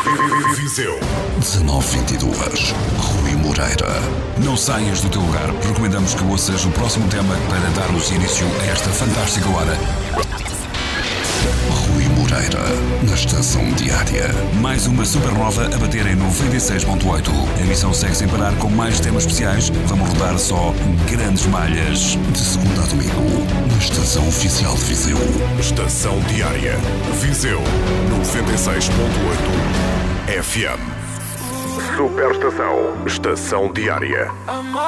Viseu 1922. Rui Moreira. Não saias do teu lugar. Recomendamos que ouças o próximo tema para darmos início a esta fantástica hora. Rui Moreira, na Estação Diária. Mais uma supernova a bater em 96.8. A emissão segue sem parar com mais temas especiais. Vamos rodar só grandes malhas. De segunda a domingo, na Estação Oficial de Viseu. Estação Diária Viseu 96.8 FM. Superestação. Estação Diária.